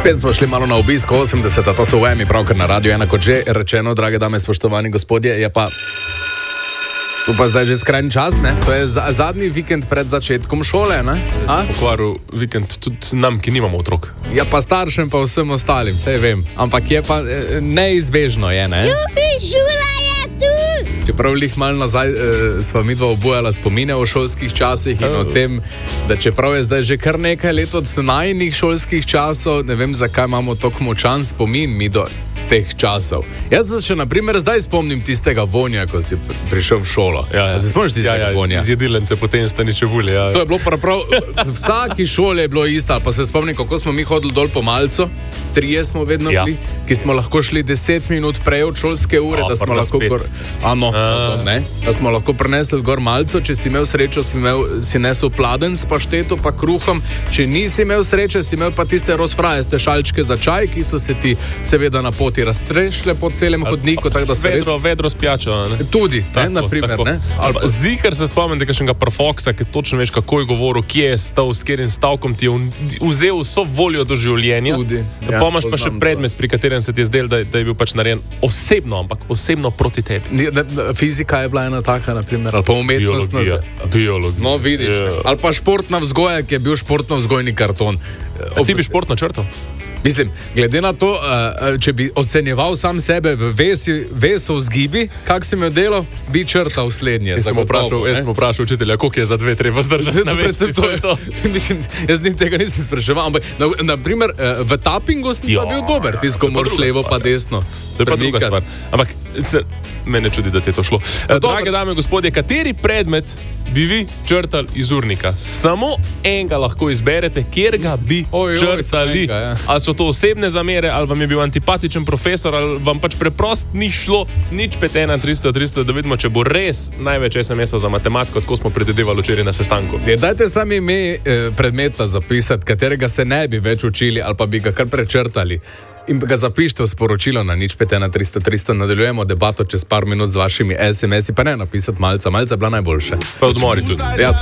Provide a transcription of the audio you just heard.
Spet smo šli malo na obisk 80, to so v EMI, pravkar na Radio 1, kot že rečeno, drage dame, spoštovani gospodje, je pa... Tu pa zdaj že skrajni čas, ne? To je zadnji vikend pred začetkom šole, ne? Jaz sem pokvaril vikend tudi nam, ki nimamo otrok. Ja, pa staršem, pa vsem ostalim, sej vem. Ampak je pa neizbežno, je, ne? Šula je tu! Čeprav lih malo nazaj sva midva obujala spomine o šolskih časih in o tem, da čeprav je zdaj že kar nekaj let od najinih šolskih časov, ne vem, zakaj imamo tako močan spomin mi do teh časov. Jaz se še, na primer, zdaj spomnim tistega vonja, ko si prišel v šolo. Ja. Se spomniš tistega vonja? Zjedilence, potem stani čebulje. Ja. To je bilo prav, vsaki šoli je bilo isto, pa se spomnim, kako smo mi hodili dol po malcu, 3 smo vedno bili, ki smo lahko šli 10 minut prej od šolske ure, da smo lahko da smo lahko prenesli gor malco, če si imel srečo, si nesel pladen s pašteto pa kruhom, če nisi imel sreče, si imel pa tiste rozfrajaste šalčke za čaj, ki so se ti seveda na poti raztrešle po celem hodniku, tako da so vedro s pijačo, ne? Tudi, na primer, ne? Zihar se spomnim kakšnega perfoksa, ki točno veš, kako je govoril, kje je stal, s katerim stavkom ti je vzel vso voljo do življenja. Tudi. Pa imaš pa še predmet, pri katerem se ti je zdel, da je bil pač narejen osebno, ampak osebno proti tebi. Fizika je bila ena taka, na primer, ali pa umetnost. Biologija. No, vidiš. Ali pa športna vzgoja, ki je bil športno-vzgojni karton. A ti bi športno črtal? Mislim, glede na to, če bi ocenjeval sam sebe v vesov zgibi, kak si me delo, bi črtal slednje. Jaz sem vprašal učitelja, koliko je za 2 treba zdržati na vesi. Mislim, jaz tega nisem spraševal, ampak na primer v tapingu sem pa bil dober, tisko moraš levo pa desno. To je pa druga stvar. Ampak mene čudi, da ti je to šlo. Drage dame in gospodje, kateri predmet bi vi črtali iz urnika? Samo enega lahko izberete, kjer ga bi črtali. Ali so to osebne zamere, ali vam je bil antipatičen profesor, ali vam pač preprost ni šlo nič 51300, da vidimo, če bo res največ SMS-ov za matematiko, tako smo predvidevali včeraj na sestanku. Dajte sami ime predmeta zapisati, katerega se ne bi več učili, ali pa bi ga kar prečrtali. In ga zapišite v sporočilo na 051300. Nadaljujemo debato čez par minut z vašimi SMS-i, pa ne napisati malca je bila najboljša. Pa odmori tudi. Ja,